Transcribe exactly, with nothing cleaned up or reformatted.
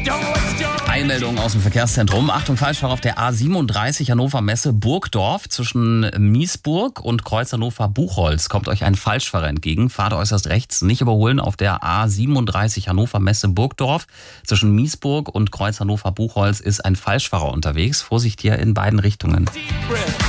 Eilmeldung aus dem Verkehrszentrum. Achtung, Falschfahrer auf der A siebenunddreißig Hannover Messe Burgdorf zwischen Miesburg und Kreuz Hannover Buchholz. Kommt euch ein Falschfahrer entgegen. Fahrt äußerst rechts. Nicht überholen auf der A siebenunddreißig Hannover Messe Burgdorf. Zwischen Miesburg und Kreuz Hannover Buchholz ist ein Falschfahrer unterwegs. Vorsicht hier in beiden Richtungen.